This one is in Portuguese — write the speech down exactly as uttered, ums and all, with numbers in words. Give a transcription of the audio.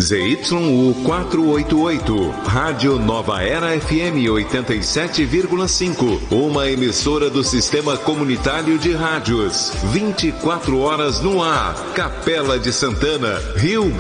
Z Y U quatrocentos e oitenta e oito, Rádio Nova Era F M oitenta e sete vírgula cinco, uma emissora do Sistema Comunitário de Rádios, vinte e quatro horas no ar, Capela de Santana, Rio Grande.